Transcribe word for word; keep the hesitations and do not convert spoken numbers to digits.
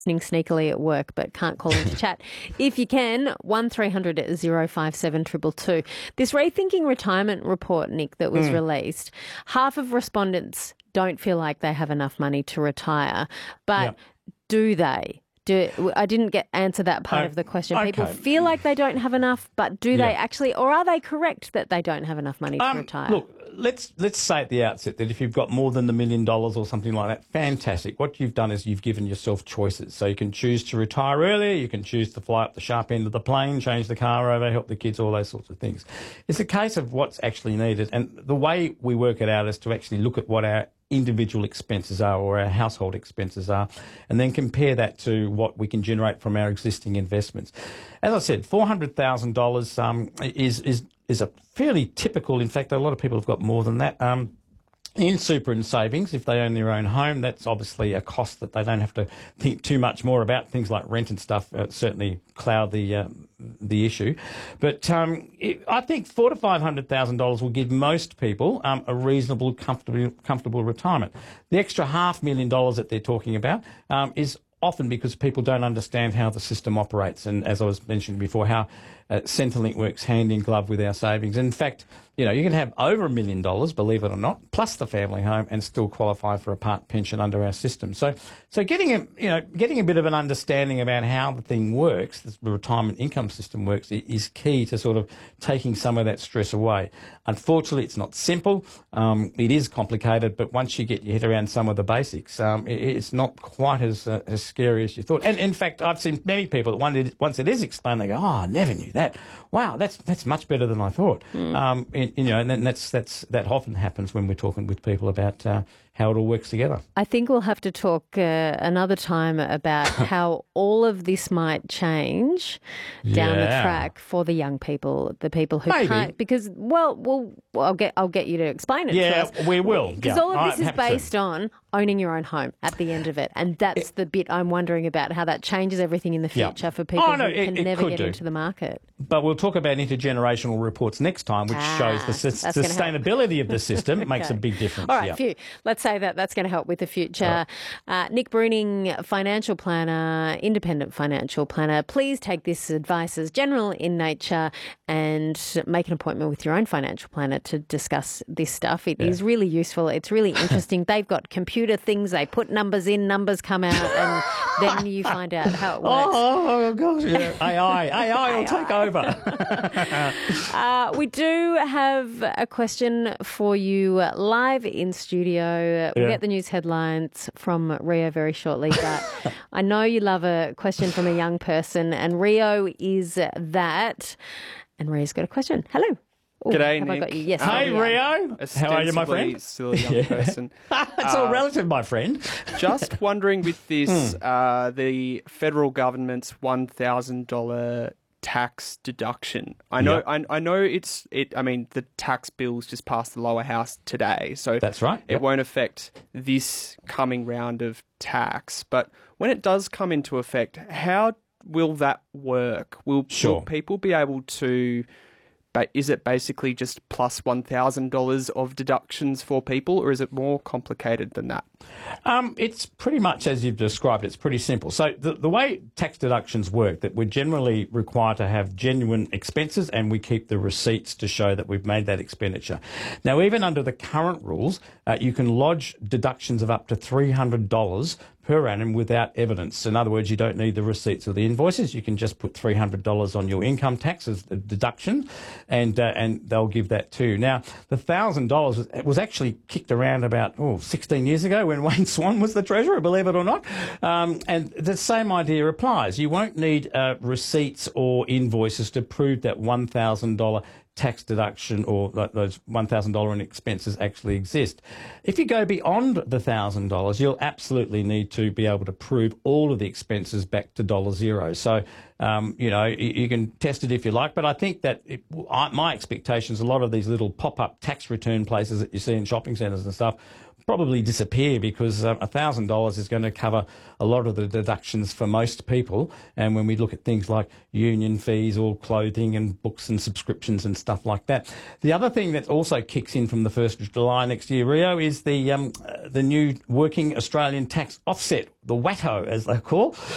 sneakily at work but can't call into chat. If you can, one three hundred oh five seven two two two. This Rethinking Retirement report, Nick, that was mm. released, half of respondents don't feel like they have enough money to retire, but yep. do they? Do, I didn't get answer that part uh, of the question. Okay. People feel like they don't have enough, but do yeah. they actually, or are they correct that they don't have enough money to um, retire? Look, let's let's say at the outset that if you've got more than a million dollars or something like that, fantastic. What you've done is you've given yourself choices. So you can choose to retire earlier, you can choose to fly up the sharp end of the plane, change the car over, help the kids, all those sorts of things. It's a case of what's actually needed, and the way we work it out is to actually look at what our individual expenses are or our household expenses are, and then compare that to what we can generate from our existing investments. As I said, four hundred thousand dollars um, is, is, is a fairly typical, in fact, a lot of people have got more than that. Um, In super and savings, if they own their own home, that's obviously a cost that they don't have to think too much more about. Things like rent and stuff uh, certainly cloud the uh, the issue. But um, it, I think four to five hundred thousand dollars will give most people um, a reasonable, comfortable, comfortable retirement. The extra half million dollars that they're talking about um, is often because people don't understand how the system operates, and as I was mentioning before, how uh, Centrelink works hand in glove with our savings. In fact, you know, you can have over a million dollars, believe it or not, plus the family home, and still qualify for a part pension under our system. So, so getting a you know getting a bit of an understanding about how the thing works, the retirement income system works, is key to sort of taking some of that stress away. Unfortunately, it's not simple. Um, it is complicated, but once you get your head around some of the basics, um, it, it's not quite as uh, as scary as you thought. And in fact, I've seen many people that once it is explained, they go, "Oh, I never knew that. Wow, that's that's much better than I thought." Mm. Um, and, you know, and that's that's that often happens when we're talking with people about uh, how it all works together. I think we'll have to talk uh, another time about how all of this might change down yeah. the track for the young people, the people who Maybe. can't. Because well, well, I'll get I'll get you to explain it. Yeah, to us. we will. Because yeah. all of this I'm is based to. on owning your own home at the end of it, and that's it, the bit I'm wondering about, how that changes everything in the future yeah. for people oh, no, who it, can it never get do. into the market. But we'll talk about intergenerational reports next time, which ah, shows the su- sustainability of the system. It makes okay. a big difference. All right, yeah. phew. Let's say that that's going to help with the future. Right. Uh, Nick Bruning, financial planner, independent financial planner. Please take this advice as general in nature and make an appointment with your own financial planner to discuss this stuff. It yeah. is really useful. It's really interesting. They've got computer things. They put numbers in, numbers come out, and then you find out how it works. Oh, oh gosh, yeah. A I. A I will take over. uh, we do have a question for you live in studio. We'll yeah. get the news headlines from Rio very shortly, but I know you love a question from a young person, and Rio is that. And Rio's got a question. Hello. Ooh, G'day, have Nick. I got you? Yes. Hey, Rio. How are you, my friend? Still a young yeah. person. It's all uh, relative, my friend. Just wondering with this, hmm. uh, the federal government's one thousand dollars tax deduction. I know, yep. I, I know it's it. I mean, the tax bills just passed the lower house today, so that's right. It yep. won't affect this coming round of tax. But when it does come into effect, how will that work? Will, sure. will people be able to? But is it basically just plus one thousand dollars of deductions for people, or is it more complicated than that? Um, it's pretty much as you've described. It's pretty simple. So the, the way tax deductions work, that we're generally required to have genuine expenses, and we keep the receipts to show that we've made that expenditure. Now, even under the current rules, uh, you can lodge deductions of up to three hundred dollars per annum without evidence. In other words, you don't need the receipts or the invoices. You can just put three hundred dollars on your income tax as a deduction, and uh, and they'll give that too. Now, the one thousand dollars was, was actually kicked around about oh, sixteen years ago when Wayne Swan was the treasurer, believe it or not. Um, and the same idea applies. You won't need uh, receipts or invoices to prove that one thousand dollars tax deduction or those one thousand dollars in expenses actually exist. If you go beyond the one thousand dollars, you'll absolutely need to be able to prove all of the expenses back to dollar zero. So, um, you know, you, you can test it if you like, but I think that it, I, my expectations, a lot of these little pop-up tax return places that you see in shopping centres and stuff, probably disappear because um, one thousand dollars is going to cover a lot of the deductions for most people. And when we look at things like union fees or clothing and books and subscriptions and stuff like that. The other thing that also kicks in from the first of July next year, Rio, is the um, uh, the new Working Australian Tax Offset, the WATO as they call.